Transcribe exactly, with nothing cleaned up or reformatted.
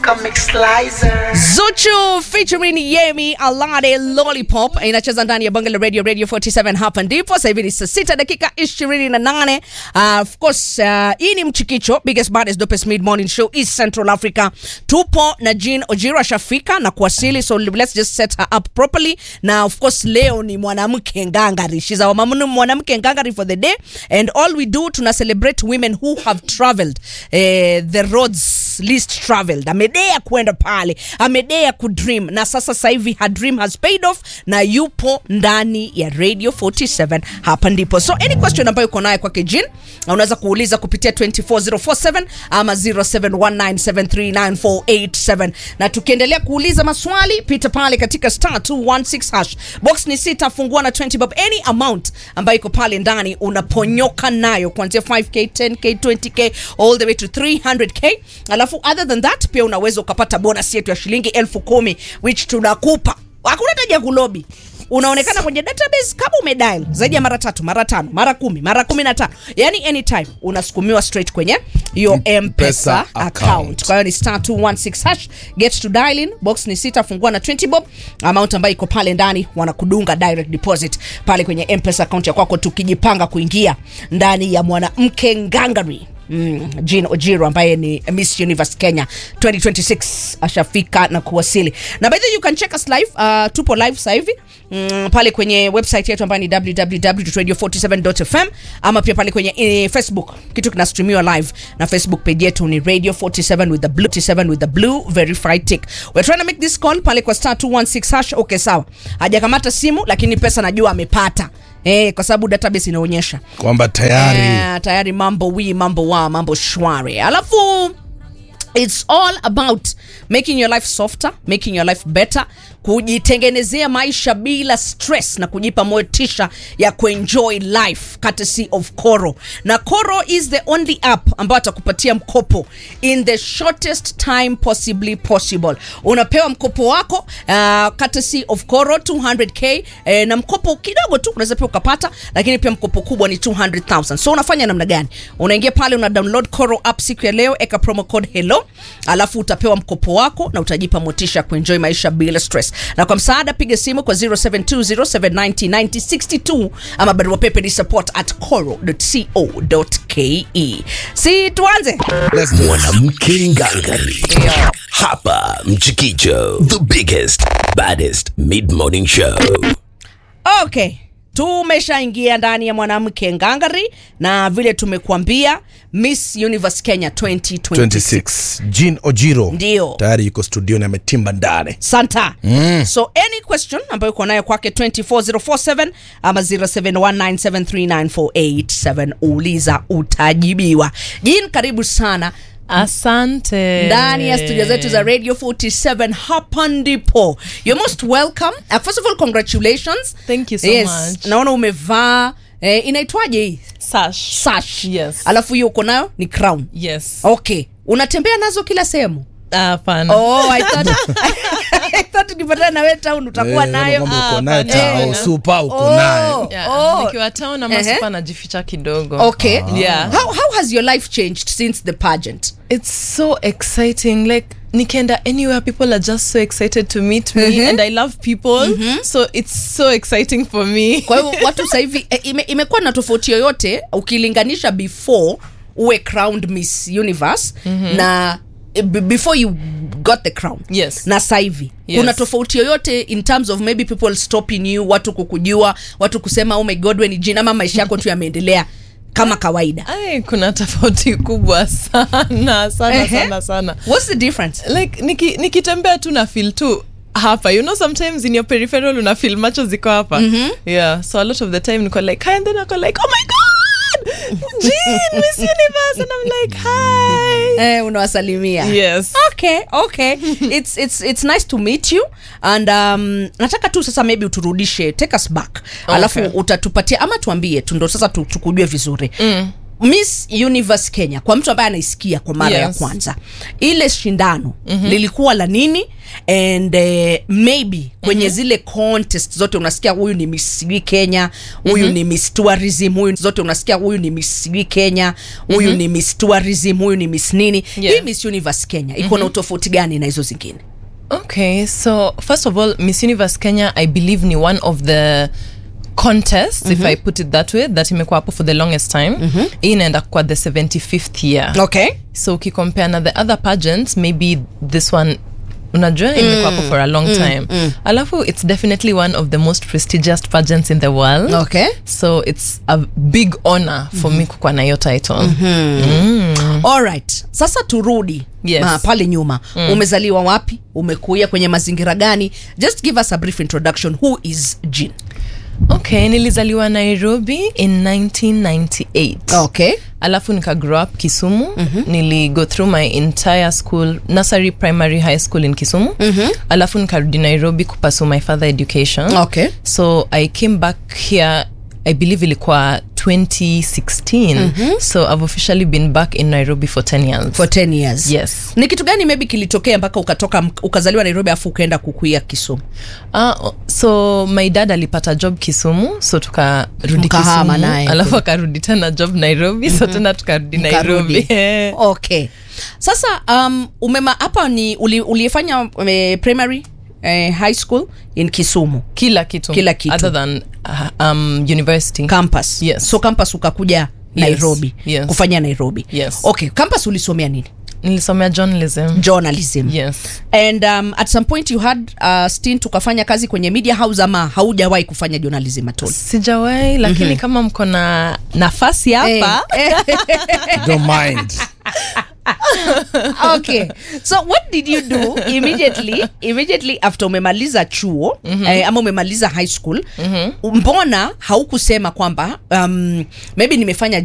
Zuchu featuring Yemi Alade Lollipop inacheza ndani ya Bonga la Radio Radio forty-seven hapa ndipo. Sasa hivi ni saa sita dakika ishirini na nane. Uh, of course uh, hii ni Mchikicho, biggest baddest dopest mid morning show East Central Africa. Tupo na Jean Ojiro Shafika na kuwasili, so let's just set her up properly. Na of course leo ni mwanamke ngangari. She's our mamu mwanamke ngangari for the day, and all we do tuna celebrate women who have traveled uh, the roads least traveled. Amedea kwenda pale, amedea kudream, na sasa sasa hivi her dream has paid off na yupo ndani ya Radio forty-seven hapa ndipo. So any question ambayo uko nayo kwake Jean, unaweza kuuliza kupitia two four zero four seven ama zero seven one nine seven three nine four eight seven. Na tukiendelea kuuliza maswali, pita pale katika star two one six hash. Box ni sita, fungua na twenty bob. Any amount ambayo iko pale ndani unaponyoka nayo kuanzia five k, ten k, twenty k all the way to three hundred k. Alafu other than that pia unaweza ukapata bonus yetu ya shilingi elfu kumi which tunakupa. Hakuna haja kulobi. Unaonekana kwenye database kama umedial zaidi ya mara tatu, mara tano, mara kumi, mara kumi na tano. Yani anytime unasukumiwa straight kwenye your M-Pesa account. Kwa hiyo ni star two one six hash, get to dial in. Box ni sita, fungua na twenty bob. Amount ambayo iko pale ndani wanakudunga direct deposit pale kwenye M-Pesa account ya kwako, tukijipanga kuingia ndani ya mwanamke ngangari. Mm, Jean Ojiro ambaye ni Miss Universe Kenya twenty twenty-six ashafika na kuwasili. Na by the way you can check us live, uh, tupo live sasa hivi mm, pale kwenye website yetu ambayo ni w w w dot radio forty-seven dot f m, ama pia pale kwenye eh, Facebook kitu kina streamiwa live na Facebook page yetu ni Radio forty-seven with the blue forty-seven with the blue verified tick. We're trying to make this call pale kwa star two one six hash. Okay, sawa. Hajakamata simu lakini pesa najua amepata. Eh, kwa sababu database inaonyesha kwamba tayari eh, tayari mambo wi mambo wa mambo shwari. Alafu it's all about making your life softer, making your life better, kujitengenezea maisha bila stress na kujipa motisha ya kuenjoy life courtesy of Koro. Na Koro is the only app ambayo atakupatia mkopo in the shortest time possibly possible. Unapewa mkopo wako uh, courtesy of Koro two hundred k, eh, na mkopo kidogo tu unaweza pia ukapata, lakini pia mkopo kubwa ni two hundred thousand. So unafanya namna gani? Unaingia pale, una download Koro app siku ya leo, eka promo code hello, alafu utapewa mkopo wako na utajipa motisha kuenjoy maisha bila stress. Na kwa msaada piga simu kwa zero seven two zero seven nine zero nine zero six two ama barua pepe ni support at koro dot co dot ke. Si tuanze mwanamke ngangari hapa Mchikicho, the biggest baddest mid morning show. Okay, tumeshaingia ndani ya mwanamke ngangari na vile tumekuambia Miss Universe Kenya twenty twenty-six Jean Ojiro ndio tayari yuko studio na ametimba ndani. Santa. Mm. So any question ambayo uko nayo kwake two four zero four seven ama zero seven one nine seven three nine four eight seven, uliza utajibiwa. Jean, karibu sana. Asante. Ndani ya studio zetu za Radio forty-seven hapa ndipo. You're most welcome. Uh, first of all, congratulations. Thank you so yes, much. Naona umevaa eh, inaitwaje hii? Sash. Sash. Yes. Alafu hiyo uko nayo ni crown. Yes. Okay. Unatembea nazo kila sehemu? Hapana. Oh, I thought I thought ukipatana na wewe town utakuwa Eh, nayo. kwamba uko nayo Ah, au eh. super uko Oh. nayo. Yeah, Oh. nikiwa town ama Uh-huh. super najificha kidogo. Okay. Yeah. How how has your life changed since the pageant? It's so exciting. Like Nikenda anywhere, people are just so excited to meet me, Mm-hmm. and I love people. Mm-hmm. So it's so exciting for me. Kwa hiyo watu sasa hivi eh, ime, imekuwa na tofauti yoyote ukilinganisha before uwe crowned Miss Universe mm-hmm. na b- before you got the crown. Yes. Na sasa hivi Yes. kuna tofauti yoyote in terms of maybe people stopping you, watu kukujua, watu kusema oh my god when Jean, ama maisha yako tu yameendelea kama kawaida? Ai, kuna tofauti kubwa sana sana Uh-huh. sana sana. What's the difference? Like niki nikitembea tu na feel tu hapa, you know, sometimes in your peripheral una feel macho ziko hapa. Mm-hmm. Yeah, so a lot of the time niko like hi, and then I go like oh my god, Jean, Miss Universe, and I'm like hi. Eh, unawasalimia. Yes. Okay, okay. it's it's it's nice to meet you, and um nataka tu sasa maybe uturudishe, take us back. Okay. Alafu utatupatia ama tuambie tu ndo sasa tukujue vizuri. Mm. Miss Universe Kenya, kwa mtu ambaye anaisikia kwa mara Yes. ya kwanza, ile shindano mm-hmm. lilikuwa la nini? And uh, maybe kwenye mm-hmm. zile contest zote unasikia huyu ni Miss Kenya, huyu mm-hmm. ni Miss Tourism, huyu zote unasikia huyu ni Miss Kenya, huyu mm-hmm. ni Miss Tourism, huyu ni Miss nini? Yeah. Hii Miss Universe Kenya iko mm-hmm. na utofauti gani na hizo zingine? Okay, so first of all, Miss Universe Kenya, I believe ni one of the contests, mm-hmm. if I put it that way, that imekuwa hapo for the longest time. Mm-hmm. Inaenda kwa the seventy-fifth year. Okay. So ukicompare na the other pageants, maybe this one unajua mm. imekuwa hapo for a long time. Mm. Mm. Alafu it's definitely one of the most prestigious pageants in the world. Okay. So it's a big honor for mm-hmm. me kukuwa na hiyo title. Mm-hmm. Mm. All right. Sasa turudi yes. uh, pale nyuma. Mm. Umezaliwa wapi? Umekuia kwenye mazingira gani? Just give us a brief introduction. Who is Jean? Okay, nilizaliwa Nairobi in nineteen ninety-eight. Okay. Alafu nika grow up Kisumu. Mm-hmm. Nili go through my entire school, nursery, primary, high school in Kisumu. Mm-hmm. Alafu nikarudi Nairobi kupursue my further education. Okay. So I came back here, I believe ilikuwa twenty sixteen. Mm-hmm. So I've officially been back in Nairobi for ten years. For ten years. Yes. Ni kitu gani maybe kilitokea mpaka ukatoka ukazaliwa Nairobi afu ukaenda kukuia Kisumu? Uh, so my dad alipata job Kisumu, so tukarudi Kisumu. Alafu akarudi tena job Nairobi, mm-hmm. so tena tukarudi Nairobi. Okay. Sasa um umema hapa ni uli, ulifanya um, primary Uh, high school in Kisumu. Kila kitu. Kila kitu. Other than uh, um, university. Campus. Yes. So campus ukakuja Nairobi. Yes. Kufanya Nairobi. Yes. Okay, campus ulisomea nini? Nilisomea journalism. Journalism. Yes. And um, at some point you had uh, stint ukafanya kazi kwenye media house ama haujawahi kufanya journalism at all? Sijawahi, lakini mm-hmm. kama mko na nafasi hapa. Hey. Don't mind. Okay. So what did you do immediately immediately after umemaliza chuo mm-hmm. eh, ama umemaliza high school? Mm-hmm. Mbona haukusema kwamba um, maybe nimefanya